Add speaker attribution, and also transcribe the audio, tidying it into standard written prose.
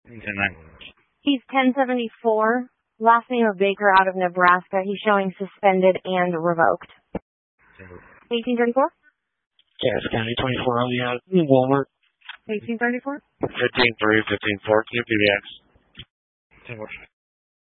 Speaker 1: He's 1074. Last name of Baker out of Nebraska. He's showing suspended and revoked. 1834?
Speaker 2: Cass County 24 on the Walmart.
Speaker 1: 1834?
Speaker 2: 15-3, 15-4. QPBX.